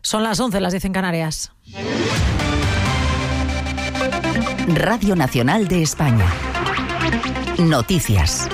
Son las 11, las 10 en Canarias. Radio Nacional de España. Noticias.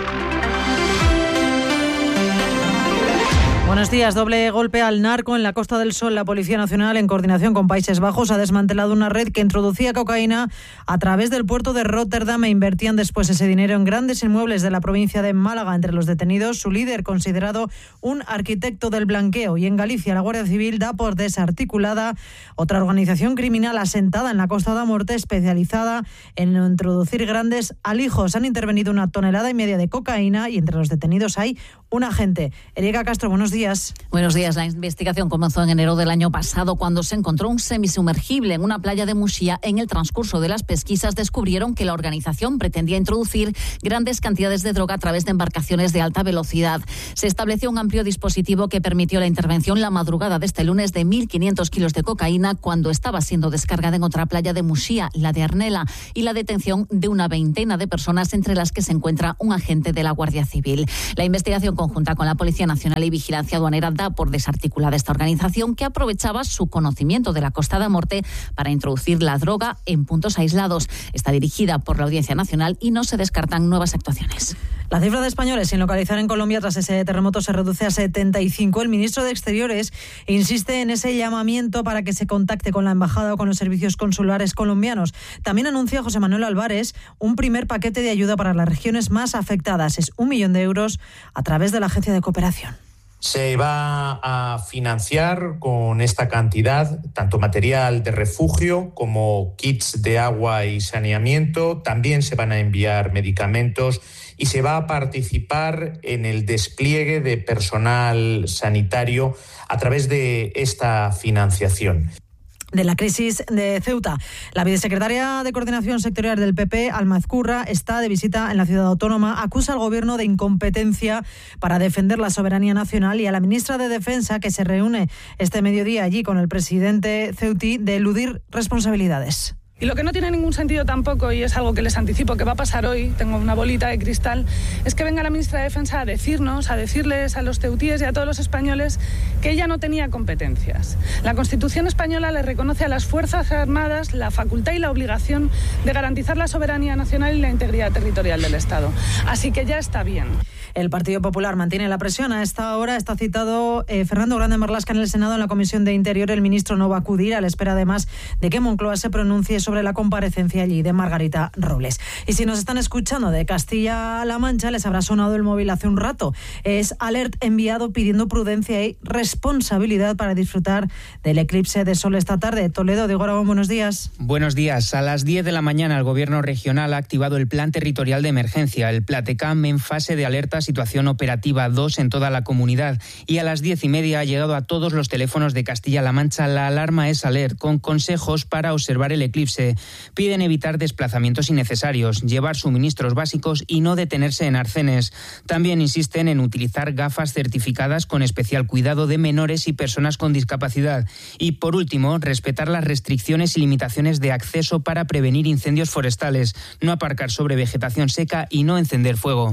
Buenos días. Doble golpe al narco en la Costa del Sol. La Policía Nacional, en coordinación con Países Bajos, ha desmantelado una red que introducía cocaína a través del puerto de Róterdam e invertían después ese dinero en grandes inmuebles de la provincia de Málaga. Entre los detenidos, su líder, considerado un arquitecto del blanqueo. Y en Galicia, la Guardia Civil da por desarticulada otra organización criminal asentada en la Costa da Morte, especializada en introducir grandes alijos. Han intervenido 1,5 toneladas de cocaína y entre los detenidos hay un agente. Erika Castro, buenos días. Buenos días. La investigación comenzó en enero del año pasado cuando se encontró un semisumergible en una playa de Muxía. En el transcurso de las pesquisas descubrieron que la organización pretendía introducir grandes cantidades de droga a través de embarcaciones de alta velocidad. Se estableció un amplio dispositivo que permitió la intervención la madrugada de este lunes de 1.500 kilos de cocaína cuando estaba siendo descargada en otra playa de Muxía, la de Arnela, y la detención de una veintena de personas, entre las que se encuentra un agente de la Guardia Civil. La investigación conjunta con la Policía Nacional y Vigilancia Aduanera da por desarticulada esta organización, que aprovechaba su conocimiento de la Costa da Morte para introducir la droga en puntos aislados. Está dirigida por la Audiencia Nacional y no se descartan nuevas actuaciones. La cifra de españoles sin localizar en Colombia tras ese terremoto se reduce a 75. El ministro de Exteriores insiste en ese llamamiento para que se contacte con la embajada o con los servicios consulares colombianos. También anuncia José Manuel Álvarez un primer paquete de ayuda para las regiones más afectadas. Es 1 millón de euros a través de la Agencia de Cooperación. Se va a financiar con esta cantidad tanto material de refugio como kits de agua y saneamiento. También se van a enviar medicamentos y se va a participar en el despliegue de personal sanitario a través de esta financiación. De la crisis de Ceuta. La vicesecretaria de Coordinación Sectorial del PP, Alma Ezcurra, está de visita en la ciudad autónoma. Acusa al gobierno de incompetencia para defender la soberanía nacional y a la ministra de Defensa, que se reúne este mediodía allí con el presidente ceutí, de eludir responsabilidades. Y lo que no tiene ningún sentido tampoco, y es algo que les anticipo que va a pasar hoy, tengo una bolita de cristal, es que venga la ministra de Defensa a decirles a los ceutíes y a todos los españoles que ella no tenía competencias. La Constitución española le reconoce a las Fuerzas Armadas la facultad y la obligación de garantizar la soberanía nacional y la integridad territorial del Estado. Así que ya está bien. El Partido Popular mantiene la presión. A esta hora está citado Fernando Grande Marlaska en el Senado, en la Comisión de Interior. El ministro no va a acudir, a la espera además de que Moncloa se pronuncie sobre la comparecencia allí de Margarita Robles. Y si nos están escuchando de Castilla-La Mancha, les habrá sonado el móvil hace un rato. Es alert enviado pidiendo prudencia y responsabilidad para disfrutar del eclipse de sol esta tarde. Toledo, Diego Aragón, buenos días. Buenos días. A las 10 de la mañana el Gobierno regional ha activado el Plan Territorial de Emergencia, el Platecam, en fase de alerta situación operativa 2 en toda la comunidad, y a las 10:30 ha llegado a todos los teléfonos de Castilla-La Mancha la alarma Es Alert, con consejos para observar el eclipse. Piden evitar desplazamientos innecesarios, llevar suministros básicos y no detenerse en arcenes. También insisten en utilizar gafas certificadas con especial cuidado de menores y personas con discapacidad. Y por último, respetar las restricciones y limitaciones de acceso para prevenir incendios forestales, no aparcar sobre vegetación seca y no encender fuego.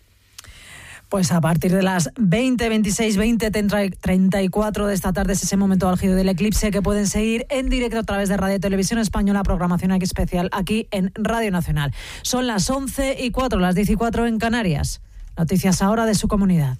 Pues a partir de las 20:26, 20:34 de esta tarde es ese momento álgido del eclipse que pueden seguir en directo a través de Radio Televisión Española, programación aquí especial aquí en Radio Nacional. Son las 11:04, las 10:04 en Canarias. Noticias ahora de su comunidad.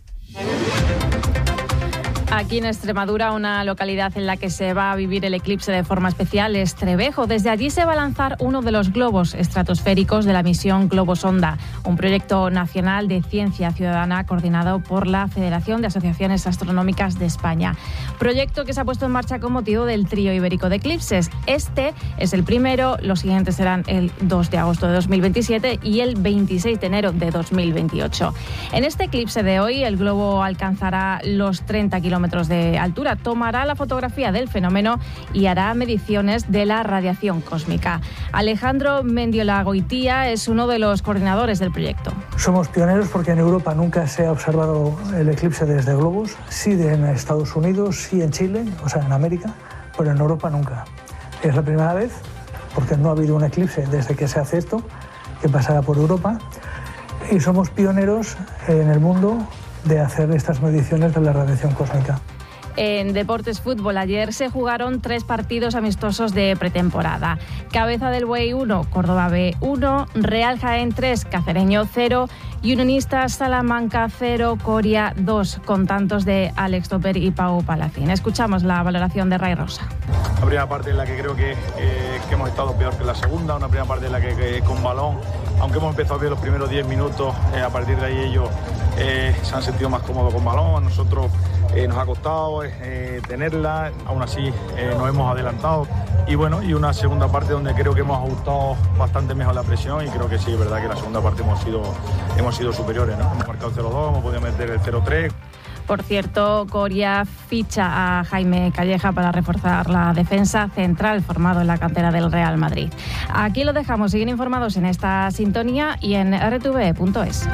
Aquí en Extremadura, una localidad en la que se va a vivir el eclipse de forma especial es Trevejo. Desde allí se va a lanzar uno de los globos estratosféricos de la misión Globosonda, un proyecto nacional de ciencia ciudadana coordinado por la Federación de Asociaciones Astronómicas de España. Proyecto que se ha puesto en marcha con motivo del Trío Ibérico de Eclipses. Este es el primero, los siguientes serán el 2 de agosto de 2027 y el 26 de enero de 2028. En este eclipse de hoy, el globo alcanzará los 30 kilómetros de altura, tomará la fotografía del fenómeno y hará mediciones de la radiación cósmica. Alejandro Mendiola-Goitía es uno de los coordinadores del proyecto. Somos pioneros porque en Europa nunca se ha observado el eclipse desde globos, sí en Estados Unidos, sí en Chile, o sea en América, pero en Europa nunca. Es la primera vez, porque no ha habido un eclipse desde que se hace esto, que pasará por Europa, y somos pioneros en el mundo de hacer estas mediciones de la radiación cósmica. En Deportes Fútbol, ayer se jugaron 3 partidos amistosos de pretemporada. Cabeza del Buey 1, Córdoba B 1, Real Jaén 3, Cacereño 0 y Unionistas Salamanca 0, Coria 2, con tantos de Alex Toper y Pau Palacín. Escuchamos la valoración de Ray Rosa. La primera parte en la que creo que hemos estado peor que la segunda, una primera parte en la que con balón, aunque hemos empezado bien los primeros 10 minutos, a partir de ahí ellos se han sentido más cómodos con balón. A nosotros nos ha costado tenerla, aún así nos hemos adelantado y bueno, y una segunda parte donde creo que hemos ajustado bastante mejor la presión y creo que sí, es verdad que la segunda parte hemos sido superiores, ¿no? Hemos marcado 0-2, hemos podido meter el 0-3. Por cierto, Coria ficha a Jaime Calleja para reforzar la defensa central formado en la cantera del Real Madrid. Aquí lo dejamos, siguen informados en esta sintonía y en rtv.es.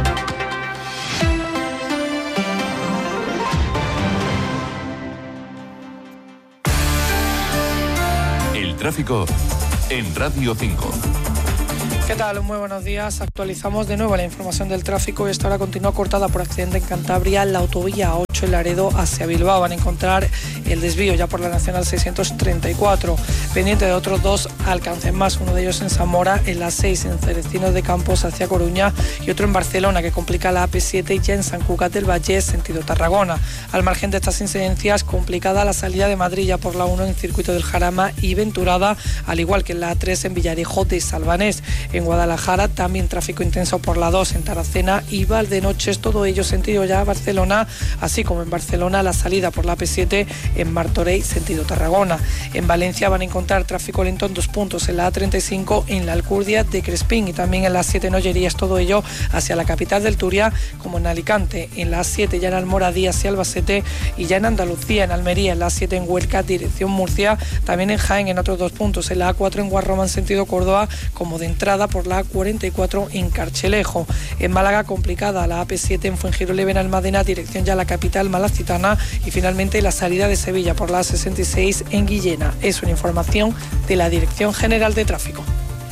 El tráfico en Radio 5. ¿Qué tal? Muy buenos días. Actualizamos de nuevo la información del tráfico y esta hora continúa cortada por accidente en Cantabria, la autovía 8 en Laredo hacia Bilbao. Van a encontrar el desvío ya por la Nacional 634. Pendiente de otros 2 alcances más, uno de ellos en Zamora, en la 6 en Cerecinos de Campos hacia Coruña y otro en Barcelona que complica la AP7 ya en Sant Cugat del Vallès sentido Tarragona. Al margen de estas incidencias, complicada la salida de Madrid ya por la 1 en Circuito del Jarama y Venturada, al igual que en la 3 en Villarejo de Salvanés. En Guadalajara también tráfico intenso por la 2 en Taracena y Valdenoches, todo ello sentido ya a Barcelona, así como en Barcelona la salida por la AP7 en Martorell sentido Tarragona. En Valencia van a encontrar tráfico lento en 2 puntos, en la A35 en la Alcurdia de Crespín y también en la 7 en Ollerías, todo ello hacia la capital del Turia, como en Alicante, en la 7 ya en Almoradí hacia Albacete y ya en Andalucía, en Almería, en la 7 en Huelca dirección Murcia, también en Jaén en otros 2 puntos, en la A4 en Guarromán sentido Córdoba, como de entrada por la A44 en Carchelejo. En Málaga complicada la AP7 en Fuengirola en Almadena, dirección ya a la capital malacitana y finalmente la salida de Sevilla por la A66 en Guillena. Es una información de la Dirección General de Tráfico.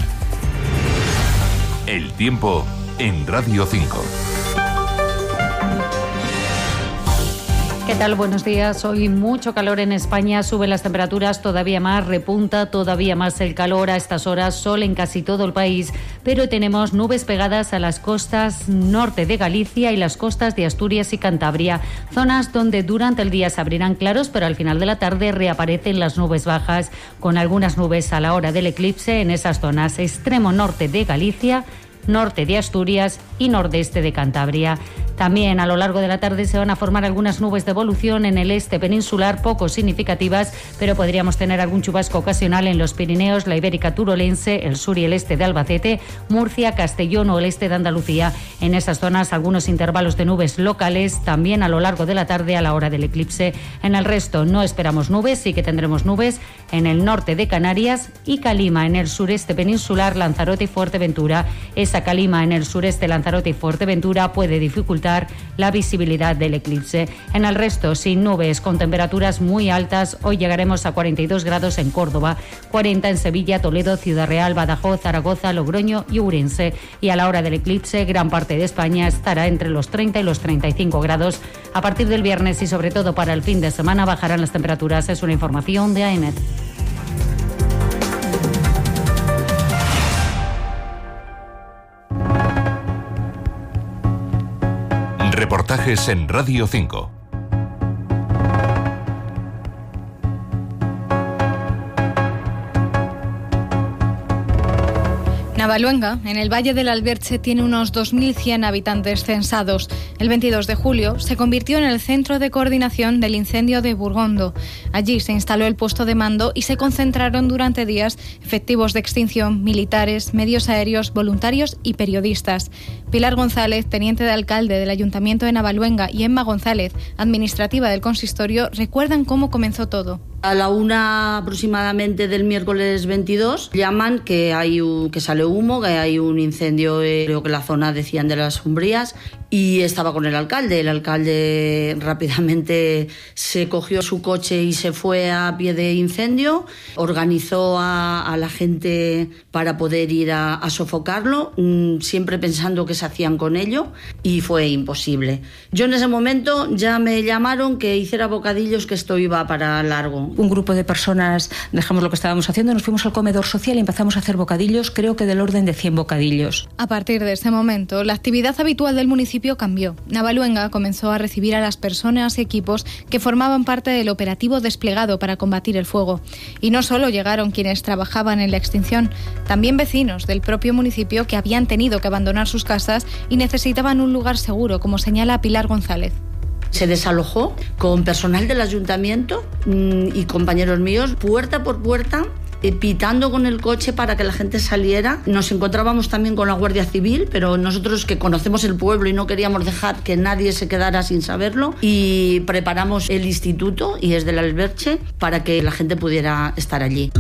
El tiempo en Radio 5. ¿Qué tal? Buenos días. Hoy mucho calor en España, suben las temperaturas todavía más, repunta todavía más el calor. A estas horas sol en casi todo el país, pero tenemos nubes pegadas a las costas norte de Galicia y las costas de Asturias y Cantabria, zonas donde durante el día se abrirán claros, pero al final de la tarde reaparecen las nubes bajas, con algunas nubes a la hora del eclipse en esas zonas: extremo norte de Galicia, norte de Asturias y nordeste de Cantabria. También a lo largo de la tarde se van a formar algunas nubes de evolución en el este peninsular, poco significativas, pero podríamos tener algún chubasco ocasional en los Pirineos, la Ibérica Turolense, el sur y el este de Albacete, Murcia, Castellón o el este de Andalucía. En esas zonas algunos intervalos de nubes locales, también a lo largo de la tarde a la hora del eclipse. En el resto no esperamos nubes, sí que tendremos nubes en el norte de Canarias y calima en el sureste peninsular, Lanzarote y Fuerteventura. Esa calima en el sureste, Lanzarote y Fuerteventura puede dificultar la visibilidad del eclipse. En el resto, sin nubes, con temperaturas muy altas. Hoy llegaremos a 42 grados en Córdoba, 40 en Sevilla, Toledo, Ciudad Real, Badajoz, Zaragoza, Logroño y Ourense. Y a la hora del eclipse, gran parte de España estará entre los 30 y los 35 grados. A partir del viernes y sobre todo para el fin de semana bajarán las temperaturas. Es una información de AEMET. Reportajes en Radio 5. Navaluenga, en el Valle del Alberche, tiene unos 2.100 habitantes censados. El 22 de julio se convirtió en el centro de coordinación del incendio de Burgondo. Allí se instaló el puesto de mando y se concentraron durante días efectivos de extinción, militares, medios aéreos, voluntarios y periodistas. Pilar González, teniente de alcalde del Ayuntamiento de Navaluenga, y Emma González, administrativa del consistorio, recuerdan cómo comenzó todo. A la 1 aproximadamente del miércoles 22 llaman que sale humo, que hay un incendio, creo que en la zona decían de las Umbrías, y estaba con el alcalde. El alcalde rápidamente se cogió su coche y se fue a pie de incendio, organizó a la gente para poder ir a sofocarlo, siempre pensando que se hacían con ello, y fue imposible. Yo en ese momento ya me llamaron que hiciera bocadillos, que esto iba para largo. Un grupo de personas dejamos lo que estábamos haciendo, nos fuimos al comedor social y empezamos a hacer bocadillos, creo que del orden de 100 bocadillos. A partir de ese momento, la actividad habitual del municipio cambió. Navaluenga comenzó a recibir a las personas y equipos que formaban parte del operativo desplegado para combatir el fuego. Y no solo llegaron quienes trabajaban en la extinción, también vecinos del propio municipio que habían tenido que abandonar sus casas y necesitaban un lugar seguro, como señala Pilar González. Se desalojó con personal del ayuntamiento y compañeros míos, puerta por puerta, pitando con el coche para que la gente saliera. Nos encontrábamos también con la Guardia Civil, pero nosotros que conocemos el pueblo y no queríamos dejar que nadie se quedara sin saberlo, y preparamos el instituto y es del Alberche para que la gente pudiera estar allí.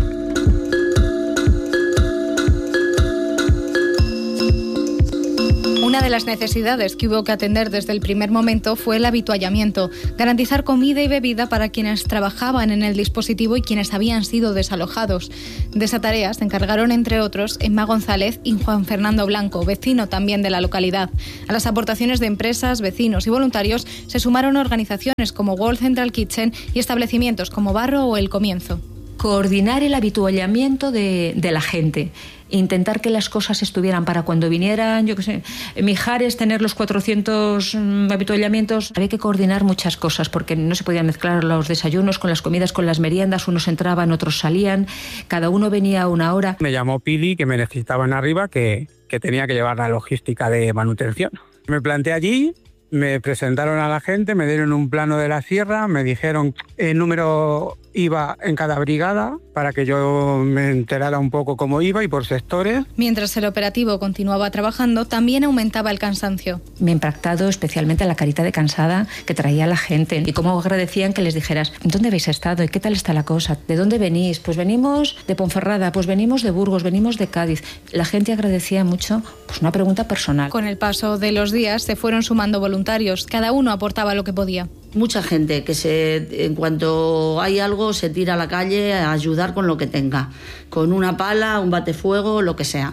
Una de las necesidades que hubo que atender desde el primer momento fue el avituallamiento, garantizar comida y bebida para quienes trabajaban en el dispositivo y quienes habían sido desalojados. De esa tarea se encargaron, entre otros, Emma González y Juan Fernando Blanco, vecino también de la localidad. A las aportaciones de empresas, vecinos y voluntarios se sumaron organizaciones como World Central Kitchen y establecimientos como Barro o El Comienzo. Coordinar el avituallamiento de la gente, intentar que las cosas estuvieran para cuando vinieran, yo qué sé, Mijares, tener los 400 avituallamientos. Había que coordinar muchas cosas porque no se podían mezclar los desayunos con las comidas, con las meriendas, unos entraban, otros salían, cada uno venía a una hora. Me llamó Pili, que me necesitaban arriba, que tenía que llevar la logística de manutención. Me planté allí. Me presentaron a la gente, me dieron un plano de la sierra, me dijeron el número iba en cada brigada para que yo me enterara un poco cómo iba y por sectores. Mientras el operativo continuaba trabajando, también aumentaba el cansancio. Me ha impactado especialmente la carita de cansada que traía la gente y cómo agradecían que les dijeras ¿dónde habéis estado? ¿Y qué tal está la cosa? ¿De dónde venís? Pues venimos de Ponferrada, pues venimos de Burgos, venimos de Cádiz. La gente agradecía mucho, pues una pregunta personal. Con el paso de los días se fueron sumando voluntarios, cada uno aportaba lo que podía. Mucha gente que en cuanto hay algo se tira a la calle a ayudar con lo que tenga, con una pala, un batefuego, lo que sea.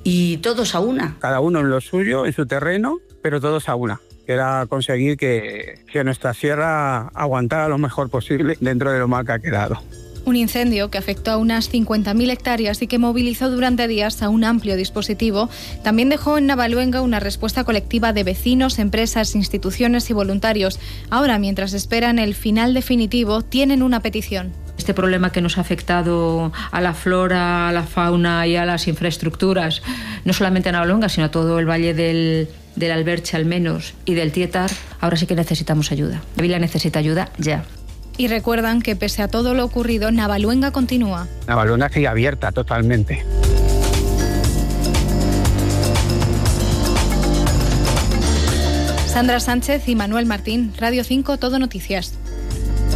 Y todos a una. Cada uno en lo suyo, en su terreno, pero todos a una. Era conseguir que nuestra sierra aguantara lo mejor posible dentro de lo mal que ha quedado. Un incendio que afectó a unas 50.000 hectáreas y que movilizó durante días a un amplio dispositivo, también dejó en Navaluenga una respuesta colectiva de vecinos, empresas, instituciones y voluntarios. Ahora, mientras esperan el final definitivo, tienen una petición. Este problema que nos ha afectado a la flora, a la fauna y a las infraestructuras, no solamente a Navaluenga, sino a todo el valle del Alberche al menos y del Tietar, ahora sí que necesitamos ayuda. La vila necesita ayuda ya. Y recuerdan que pese a todo lo ocurrido, Navaluenga continúa. Navaluenga sigue abierta totalmente. Sandra Sánchez y Manuel Martín, Radio 5, Todo Noticias.